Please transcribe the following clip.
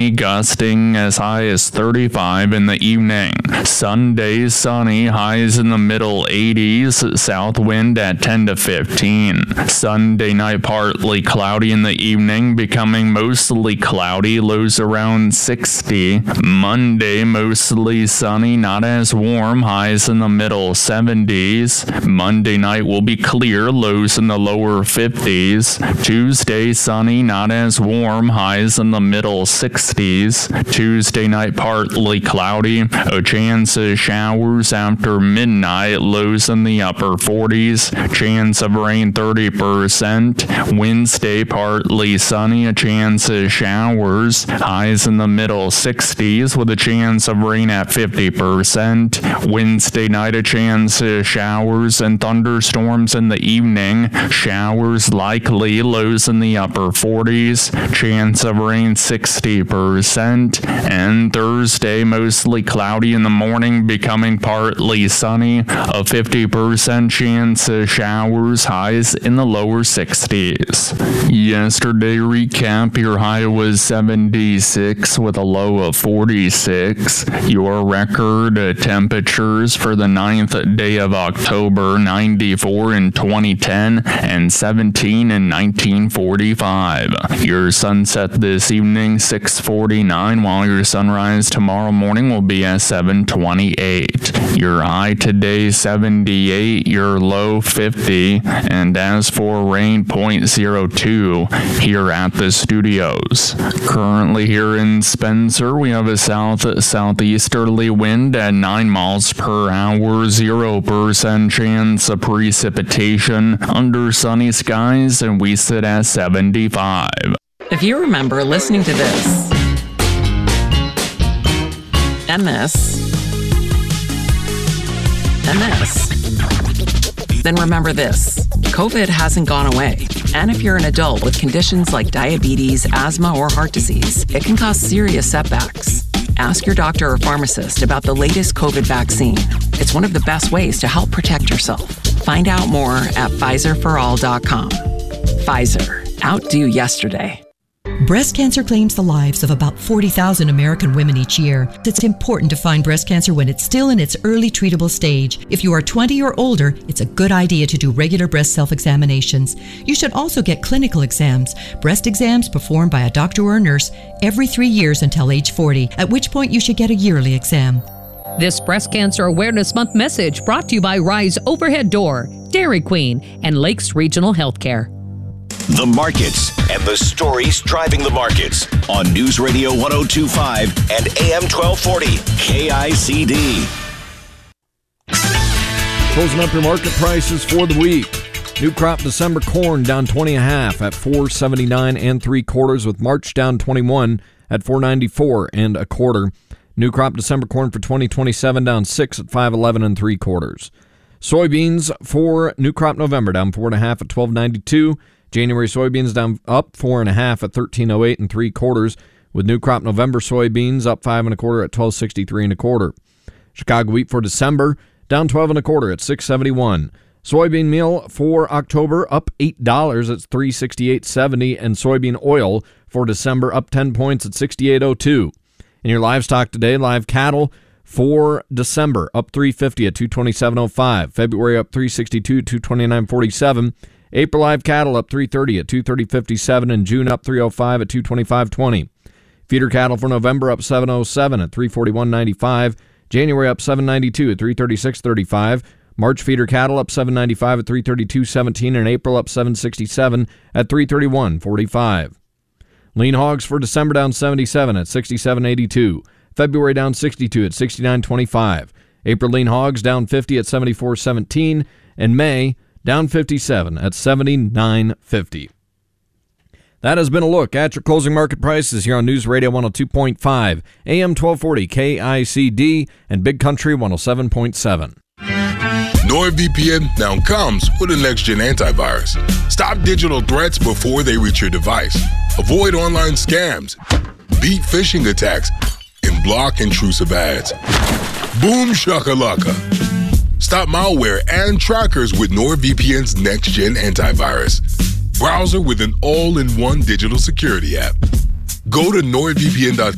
sunny, gusting as high as 35 in the evening. Sunday, sunny, highs in the middle 80s, south wind at 10 to 15. Sunday night, partly cloudy in the evening, becoming mostly cloudy, lows around 60. Monday, mostly sunny, not as warm, highs in the middle 70s. Monday night will be clear, lows in the lower 50s. Tuesday, sunny, not as warm, highs in the middle 60s. Tuesday night, partly cloudy, a chance of showers after midnight, lows in the upper 40s. Chance of rain 30%. Wednesday, partly sunny, a chance of showers, highs in the middle 60s with a chance of rain at 50%. Wednesday night, a chance of showers and thunderstorms in the evening. Showers likely, lows in the upper 40s. Chance of rain 60%. And Thursday, mostly cloudy in the morning, becoming partly sunny. A 50% chance of showers, highs in the lower 60s. Yesterday recap, your high was 76 with a low of 46. Your record temperatures for the 9th day of October, 94 in 2010 and 17 in 1945. Your sunset this evening, 6:49, while your sunrise tomorrow morning will be at 7:28. Your high today, 78, your low 50, and as for rain, 0.02 here at the studios. Currently here in Spencer, we have a southeasterly wind at 9 miles per hour, 0% chance of precipitation, under sunny skies, and we sit at 75. If you remember listening to this, and this, and this, then remember this. COVID hasn't gone away. And if you're an adult with conditions like diabetes, asthma, or heart disease, it can cause serious setbacks. Ask your doctor or pharmacist about the latest COVID vaccine. It's one of the best ways to help protect yourself. Find out more at PfizerForAll.com. Pfizer. Outdo yesterday. Breast cancer claims the lives of about 40,000 American women each year. It's important to find breast cancer when it's still in its early treatable stage. If you are 20 or older, it's a good idea to do regular breast self-examinations. You should also get clinical exams, breast exams performed by a doctor or a nurse every 3 years until age 40, at which point you should get a yearly exam. This Breast Cancer Awareness Month message brought to you by Rise Overhead Door, Dairy Queen, and Lakes Regional Healthcare. The markets and the stories driving the markets on News Radio 102.5 and AM 1240 KICD. Closing up your market prices for the week. New crop December corn down 20.5 at 4.79 3/4, with March down 21 at 4.94 1/4. New crop December corn for 2027 down 6 at 5.11 3/4. Soybeans for new crop November down 4.5 at 12.92. January soybeans down up 4.5 at 13.08 3/4, with new crop November soybeans up 5 1/4 at 12.63 1/4. Chicago wheat for December down 12 1/4 at 6.71. Soybean meal for October up $8 at 368.70, and soybean oil for December up 10 points at 68.02. In your livestock today, live cattle for December up 350 at 227.05. February up 362 at 229.47. April live cattle up 330 at 230.57, and June up 305 at 225.20. Feeder cattle for November up 707 at 341.95. January up 792 at 336.35. March feeder cattle up 795 at 332.17, and April up 767 at 331.45. Lean hogs for December down 77 at 67.82. February down 62 at 69.25. April lean hogs down 50 at 74.17, and May down 57 at 79.50. That has been a look at your closing market prices here on News Radio 102.5, AM 1240 KICD, and Big Country 107.7. NordVPN now comes with a next-gen antivirus. Stop digital threats before they reach your device. Avoid online scams, beat phishing attacks, and block intrusive ads. Boom shakalaka. Stop malware and trackers with NordVPN's next-gen antivirus. Browser with an all-in-one digital security app. Go to NordVPN.com